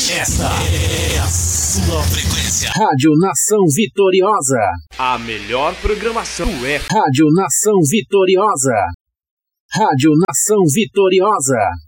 Esta é a sua frequência. Rádio Nação Vitoriosa. A melhor programação é Rádio Nação Vitoriosa. Rádio Nação Vitoriosa.